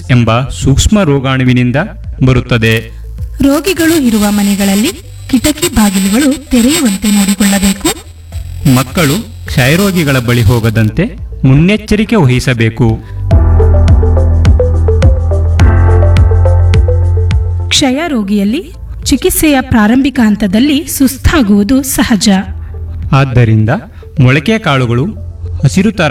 ಎಂಬ ಸೂಕ್ಷ್ಮ ರೋಗಾಣುವಿನಿಂದ ಬರುತ್ತದೆ. ರೋಗಿಗಳು ಇರುವ ಮನೆಗಳಲ್ಲಿ ಕಿಟಕಿ ಬಾಗಿಲುಗಳು ತೆರೆಯುವಂತೆ ನೋಡಿಕೊಳ್ಳಬೇಕು. ಮಕ್ಕಳು ಕ್ಷಯರೋಗಿಗಳ ಬಳಿ ಹೋಗದಂತೆ ಮುನ್ನೆಚ್ಚರಿಕೆ ವಹಿಸಬೇಕು. ಕ್ಷಯ ರೋಗಿಯಲ್ಲಿ ಚಿಕಿತ್ಸೆಯ ಪ್ರಾರಂಭಿಕ ಹಂತದಲ್ಲಿ ಸುಸ್ತಾಗುವುದು ಸಹಜ. ಆದ್ದರಿಂದ ಮೊಳಕೆ ಕಾಳುಗಳು, ಹಸಿರು